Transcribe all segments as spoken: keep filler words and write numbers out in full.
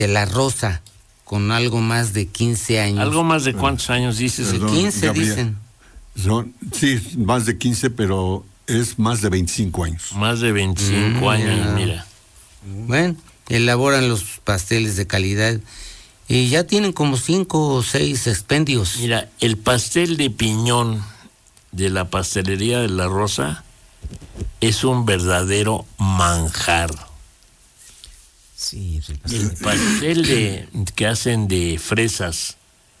de la Rosa, con algo más de quince años. ¿Algo más de cuántos años dices? Perdón, quince, Gabriel, dicen. Son, sí, más de quince, pero es más de veinticinco años. Más de veinticinco mm, años, mira. Bueno, elaboran los pasteles de calidad y ya tienen como cinco o seis expendios. Mira, el pastel de piñón de la pastelería de La Rosa es un verdadero manjar. Sí, el pastel, el pastel de, que hacen de fresas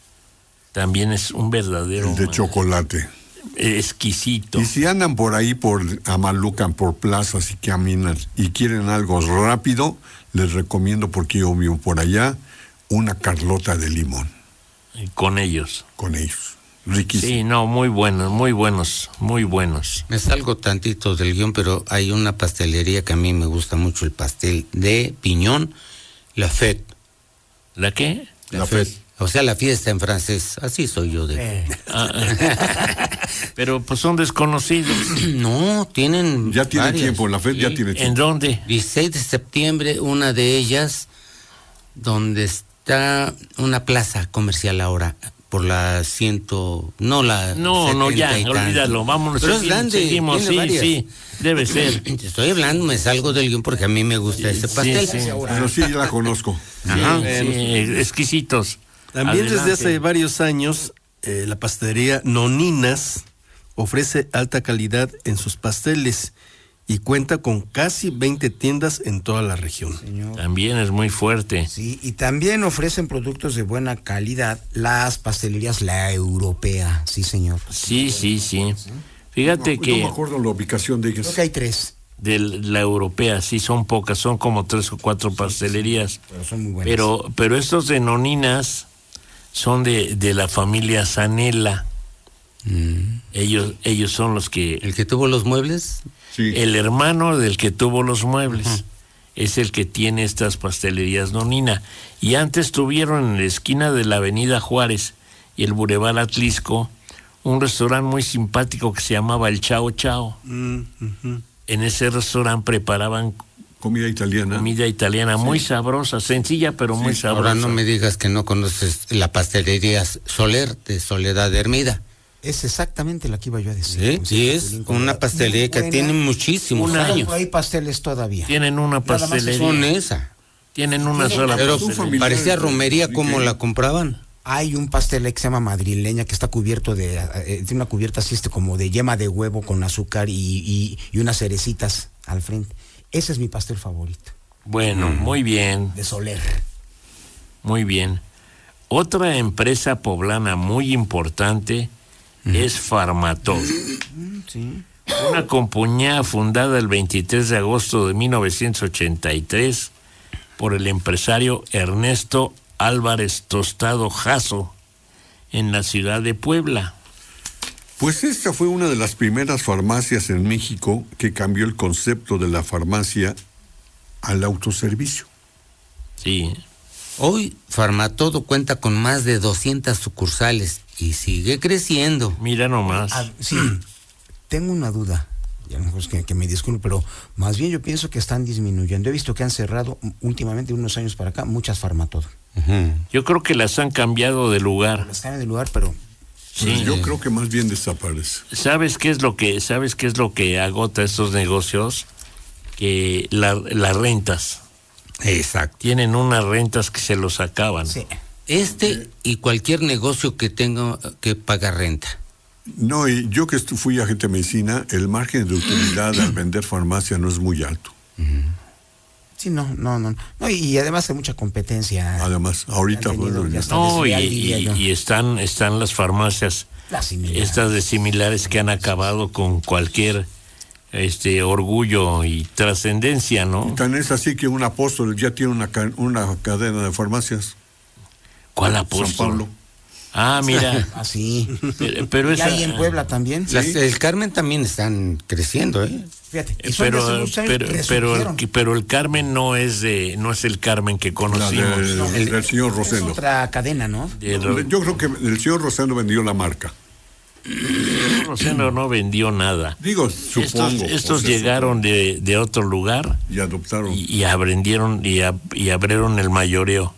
también es un verdadero el de manjar. Chocolate. Exquisito. Y si andan por ahí, por Amalucan, por plazas y caminan y quieren algo rápido, les recomiendo, porque yo vivo por allá, una Carlota de limón. Y con ellos. Con ellos. Riquísimo. Sí, no, muy buenos, muy buenos, muy buenos. Me salgo tantito del guión, pero hay una pastelería que a mí me gusta mucho, el pastel de piñón, La Fête. ¿La qué? La, La Fête. Fête. O sea, la fiesta en francés, así soy yo de... Eh. Ah, pero pues son desconocidos. No, tienen Ya tiene varias. tiempo, La Fête ya tiene tiempo. ¿En dónde? dieciséis de septiembre, una de ellas, donde está una plaza comercial ahora, por la ciento... No, la... No, no, ya, olvídalo, vámonos. Pero es seguimos, grande, seguimos, tiene sí, varias. sí, debe ser. Te estoy hablando, me salgo del guión porque a mí me gusta ese pastel. Sí, sí. Pero sí, ya la conozco. Ajá. Sí, sí, exquisitos. También Adelante. desde hace varios años, eh, la pastelería Noninas ofrece alta calidad en sus pasteles y cuenta con casi veinte tiendas en toda la región. Señor. También es muy fuerte. Sí, y también ofrecen productos de buena calidad las pastelerías La Europea, sí, señor. Sí, sí, sí. Fíjate No, que... no me acuerdo la ubicación de ellas. Creo que hay tres. De la Europea, sí, son pocas, son como tres o cuatro pastelerías. Pero son muy buenas. Pero, pero estos de Noninas son de, de la familia Zanella. Mm. Ellos, ellos son los que... ¿El que tuvo los muebles? Sí. El hermano del que tuvo los muebles. Ajá. Es el que tiene estas pastelerías Nonina. Y antes tuvieron en la esquina de la avenida Juárez y el Boulevard Atlisco un restaurante muy simpático que se llamaba el Chao Chao. Mm, uh-huh. En ese restaurante preparaban Comida italiana. comida italiana muy sabrosa, sencilla pero muy Sí, sabrosa. Ahora no me digas que no conoces la pastelería Soler de Soledad Hermida. Es exactamente la que iba yo a decir. Sí, sí, es una pastelería que tiene muchísimos Un año. años. Hay pasteles todavía. Tienen una Nada más pastelería. Son esa. Tienen una sola Pero pastelería. parecía romería como la compraban. Hay un pastel que se llama madrileña que está cubierto de, eh, tiene una cubierta así este como de yema de huevo con azúcar y, y, y unas cerecitas al frente. Ese es mi pastel favorito, Bueno, muy bien, de Soler. muy bien. Otra empresa poblana muy importante es Farmatodo. Sí. Una compañía fundada el veintitrés de agosto de mil novecientos ochenta y tres por el empresario Ernesto Álvarez Tostado Jasso en la ciudad de Puebla. Pues esta fue una de las primeras farmacias en México que cambió el concepto de la farmacia al autoservicio. Sí, Hoy Farmatodo cuenta con más de doscientas sucursales y sigue creciendo. mira nomás. Ah, sí, tengo una duda. Ya mejor es que, que me disculpe, pero más bien yo pienso que están disminuyendo. He visto que han cerrado últimamente, unos años para acá, muchas Farmatodo. Uh-huh. Yo creo que las han cambiado de lugar. Las cambian de lugar, pero Sí. Pues yo creo que más bien desaparece. ¿Sabes qué es lo que sabes qué es lo que agota estos negocios? Que la, las rentas. Exacto. Tienen unas rentas que se los acaban. sí. Este y cualquier negocio que tenga que pagar renta. No, y yo que estu- fui agente de medicina, el margen de utilidad al vender farmacia no es muy alto. Sí, no, no, no. no y, y además hay mucha competencia. Además, ahorita Han tenido bueno, ya ya- hasta No, y, desleal, diría y- yo. y están están las farmacias Las similares. estas de similares que han acabado con cualquier este orgullo y trascendencia, ¿no? Tan es así que un apóstol ya tiene una, ca- una cadena de farmacias. ¿Cuál San apóstol? Pablo. Ah, mira, Ah, sí. pero, pero Y esa, hay en Puebla también. Las, el Carmen también están creciendo, ¿eh? Fíjate. y eh, son de hace pero muchos años, pero pero resurgieron. el, pero el Carmen no es de no es el Carmen que La conocimos. del, El- del señor Es Rosendo. otra cadena, ¿no? De Ro- Yo creo que el señor Rosendo vendió la marca. Rosendo no vendió nada. Digo, Estos, supongo. estos o sea, llegaron de, de otro lugar y adoptaron. y, y aprendieron y, ab- y abrieron el mayoreo.